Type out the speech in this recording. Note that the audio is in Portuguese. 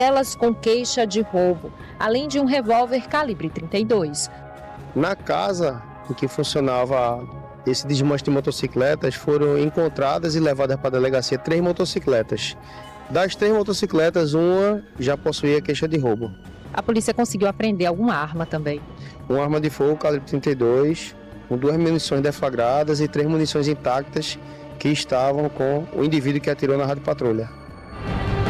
elas com queixa de roubo, além de um revólver calibre 32. Na casa em que funcionava esse desmanche de motocicletas, foram encontradas e levadas para a delegacia 3 motocicletas. Das 3 motocicletas, uma já possuía queixa de roubo. A polícia conseguiu apreender alguma arma também. Uma arma de fogo calibre 32, com 2 munições deflagradas e 3 munições intactas que estavam com o indivíduo que atirou na rádio patrulha.